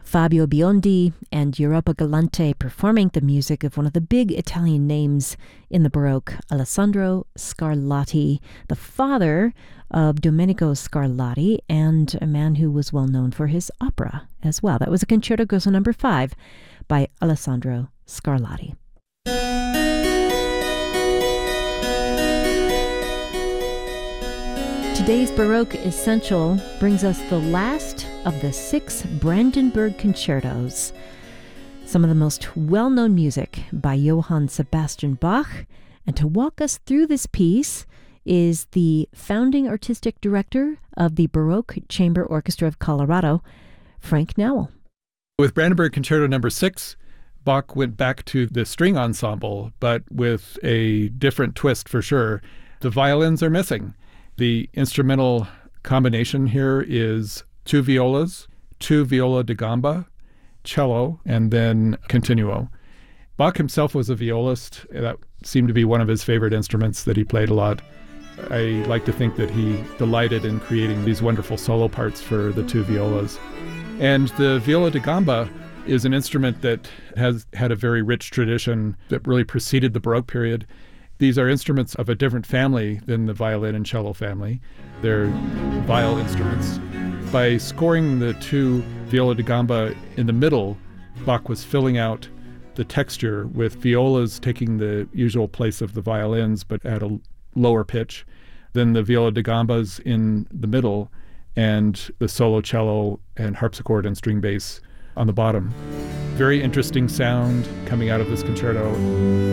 Fabio Biondi and Europa Galante performing the music of one of the big Italian names in the Baroque, Alessandro Scarlatti, the father of Domenico Scarlatti, and a man who was well known for his opera as well. That was a Concerto Grosso No. 5 by Alessandro Scarlatti. Today's Baroque Essential brings us the last of the 6 Brandenburg concertos, some of the most well-known music by Johann Sebastian Bach. And to walk us through this piece is the founding artistic director of the Baroque Chamber Orchestra of Colorado, Frank Nowell. With Brandenburg Concerto No. 6, Bach went back to the string ensemble, but with a different twist for sure. The violins are missing. The instrumental combination here is 2 violas, 2 viola da gamba, cello, and then continuo. Bach himself was a violist. That seemed to be one of his favorite instruments that he played a lot. I like to think that he delighted in creating these wonderful solo parts for the 2 violas. And the viola da gamba is an instrument that has had a very rich tradition that really preceded the Baroque period. These are instruments of a different family than the violin and cello family. They're viol instruments. By scoring the 2 viola da gamba in the middle, Bach was filling out the texture with violas taking the usual place of the violins, but at a lower pitch. Then the viola da gambas in the middle, and the solo cello and harpsichord and string bass on the bottom. Very interesting sound coming out of this concerto.